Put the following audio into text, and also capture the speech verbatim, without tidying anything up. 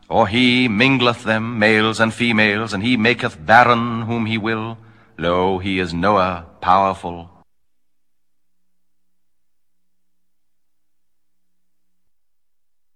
Or he mingleth them, males and females, and he maketh barren whom he will. Lo, he is Noah, powerful,